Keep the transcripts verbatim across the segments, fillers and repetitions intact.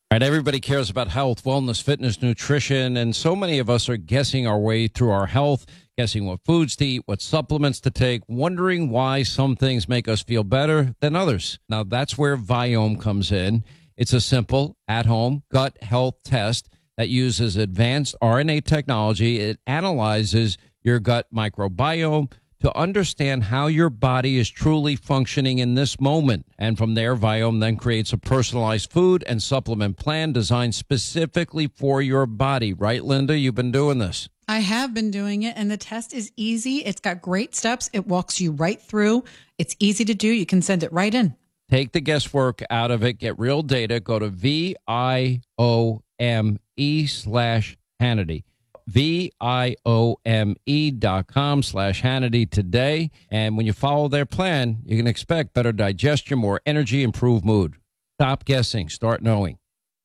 Right, everybody cares about health, wellness, fitness, nutrition, and so many of us are guessing our way through our health, guessing what foods to eat, what supplements to take, wondering why some things make us feel better than others. Now, that's where Viome comes in. It's a simple, at-home gut health test that uses advanced R N A technology. It analyzes your gut microbiome to understand how your body is truly functioning in this moment. And from there, Viome then creates a personalized food and supplement plan designed specifically for your body. Right, Linda? You've been doing this. I have been doing it, and the test is easy. It's got great steps. It walks you right through. It's easy to do. You can send it right in. Take the guesswork out of it. Get real data. Go to V I O M E slash Hannity. V I O M E dot com slash Hannity today. And when you follow their plan, you can expect better digestion, more energy, improved mood. Stop guessing. Start knowing.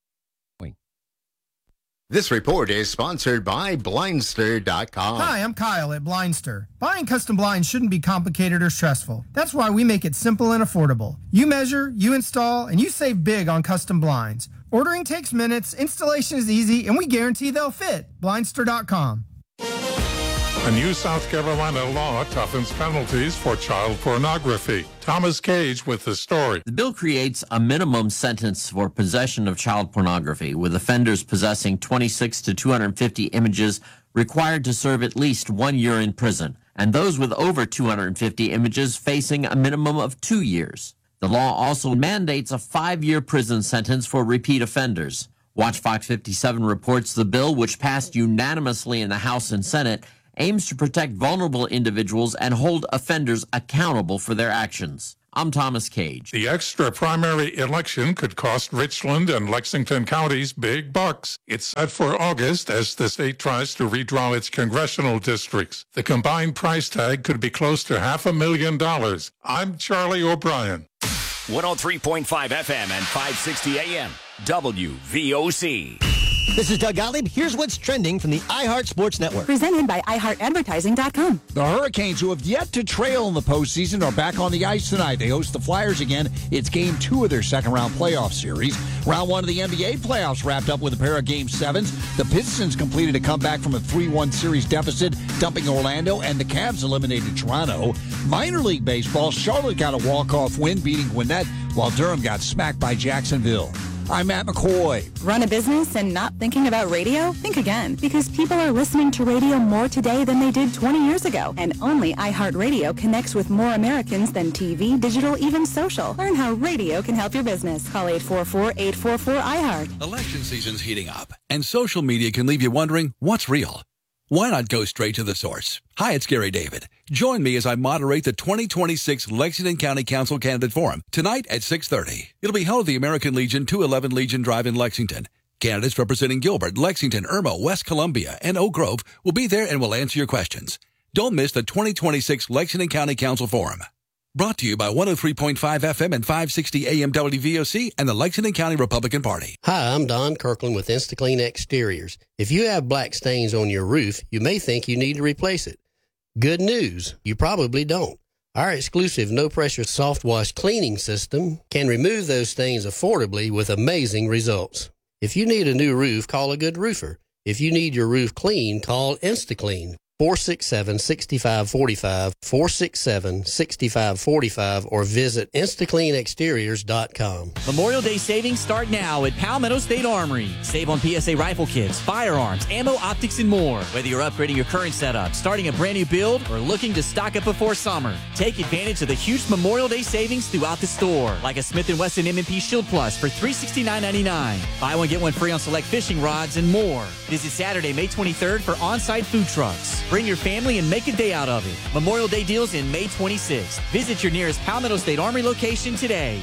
This report is sponsored by Blindster dot com. Hi, I'm Kyle at Blindster. Buying custom blinds shouldn't be complicated or stressful. That's why we make it simple and affordable. You measure, you install, and you save big on custom blinds. Ordering takes minutes, installation is easy, and we guarantee they'll fit. Blindster dot com. A new South Carolina law toughens penalties for child pornography. Thomas Cage with the story. The bill creates a minimum sentence for possession of child pornography, with offenders possessing twenty-six to two hundred fifty images required to serve at least one year in prison, and those with over two hundred fifty images facing a minimum of two years. The law also mandates a five-year prison sentence for repeat offenders. Watch Fox fifty-seven reports the bill, which passed unanimously in the House and Senate, aims to protect vulnerable individuals and hold offenders accountable for their actions. I'm Thomas Cage. The extra primary election could cost Richland and Lexington counties big bucks. It's set for August as the state tries to redraw its congressional districts. The combined price tag could be close to half a million dollars. I'm Charlie O'Brien. one oh three point five F M and five sixty A M, W V O C. This is Doug Gottlieb. Here's what's trending from the iHeart Sports Network. Presented by i heart advertising dot com. The Hurricanes, who have yet to trail in the postseason, are back on the ice tonight. They host the Flyers again. It's game two of their second-round playoff series. Round one of the N B A playoffs wrapped up with a pair of game sevens. The Pistons completed a comeback from a three one series deficit, dumping Orlando, and the Cavs eliminated Toronto. Minor League Baseball, Charlotte got a walk-off win, beating Gwinnett, while Durham got smacked by Jacksonville. I'm Matt McCoy. Run a business and not thinking about radio? Think again, because people are listening to radio more today than they did twenty years ago. And only iHeartRadio connects with more Americans than T V, digital, even social. Learn how radio can help your business. Call eight four four, eight four four, I heart. Election season's heating up, and social media can leave you wondering, what's real? Why not go straight to the source? Hi, it's Gary David. Join me as I moderate the twenty twenty-six Lexington County Council Candidate Forum tonight at six thirty. It'll be held at the American Legion, two eleven Legion Drive in Lexington. Candidates representing Gilbert, Lexington, Irma, West Columbia, and Oak Grove will be there and will answer your questions. Don't miss the twenty twenty-six Lexington County Council Forum. Brought to you by one oh three point five F M and five sixty A M W V O C and the Lexington County Republican Party. Hi, I'm Don Kirkland with InstaClean Exteriors. If you have black stains on your roof, you may think you need to replace it. Good news, you probably don't. Our exclusive no-pressure soft wash cleaning system can remove those stains affordably with amazing results. If you need a new roof, call a good roofer. If you need your roof clean, call InstaClean. four six seven, six five four five, four six seven, six five four five, or visit insta clean exteriors dot com. Memorial Day savings start now at Palmetto State Armory. Save on P S A rifle kits, firearms, ammo, optics, and more. Whether you're upgrading your current setup, starting a brand new build, or looking to stock up before summer, take advantage of the huge Memorial Day savings throughout the store, like a Smith and Wesson M and P Shield Plus for three hundred sixty-nine dollars and ninety-nine cents. Buy one, get one free on select fishing rods and more. Visit Saturday, May twenty-third for on-site food trucks. Bring your family and make a day out of it. Memorial Day deals in May twenty-sixth. Visit your nearest Palmetto State Armory location today.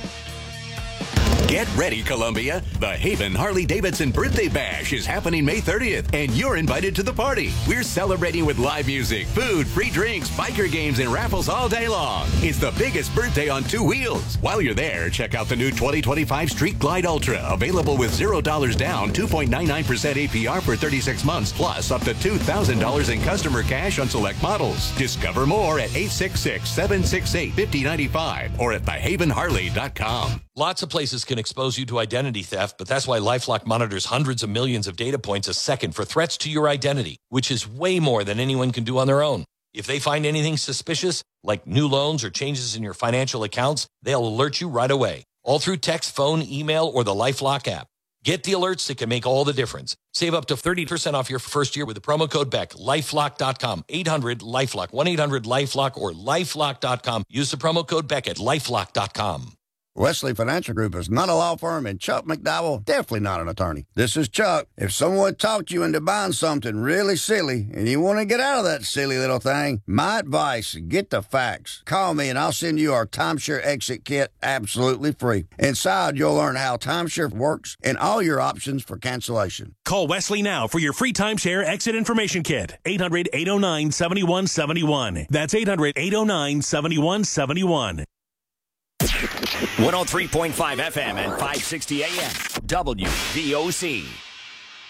Get ready, Columbia. The Haven Harley-Davidson Birthday Bash is happening May thirtieth, and you're invited to the party. We're celebrating with live music, food, free drinks, biker games, and raffles all day long. It's the biggest birthday on two wheels. While you're there, check out the new twenty twenty-five Street Glide Ultra, available with zero dollars down, two point nine nine percent A P R for thirty-six months, plus up to two thousand dollars in customer cash on select models. Discover more at eight six six, seven six eight, five oh nine five or at the haven harley dot com. Lots of places can expose you to identity theft, but that's why LifeLock monitors hundreds of millions of data points a second for threats to your identity, which is way more than anyone can do on their own. If they find anything suspicious, like new loans or changes in your financial accounts, they'll alert you right away, all through text, phone, email, or the LifeLock app. Get the alerts that can make all the difference. Save up to thirty percent off your first year with the promo code Beck. LifeLock dot com, eight hundred LifeLock, one eight hundred LifeLock, or LifeLock dot com. Use the promo code Beck at LifeLock dot com. Wesley Financial Group is not a law firm, and Chuck McDowell, definitely not an attorney. This is Chuck. If someone talked you into buying something really silly and you want to get out of that silly little thing, my advice, get the facts. Call me and I'll send you our Timeshare Exit Kit absolutely free. Inside, you'll learn how timeshare works and all your options for cancellation. Call Wesley now for your free Timeshare Exit Information Kit. eight hundred, eight oh nine, seven one seven one. That's eight hundred, eight oh nine, seven one seven one. one oh three point five F M and five sixty A M. W V O C.